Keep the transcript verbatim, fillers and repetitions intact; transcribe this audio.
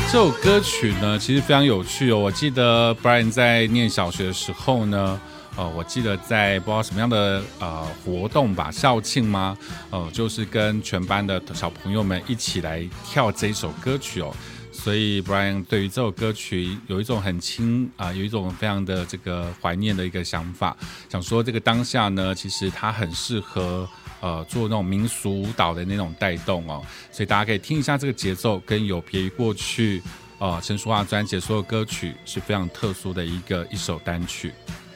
这首歌曲呢，其实非常有趣哦。我记得 Brian 在念小学的时候呢，呃，我记得在不知道什么样的呃活动吧，校庆吗？呃，就是跟全班的小朋友们一起来跳这一首歌曲哦。所以 Brian 对于这首歌曲有一种很亲啊、呃，有一种非常的这个怀念的一个想法，想说这个当下呢，其实它很适合。呃，做那种民俗舞蹈的那种带动哦，所以大家可以听一下这个节奏，跟有别于过去呃陈淑桦专辑所有歌曲是非常特殊的一个一首单曲。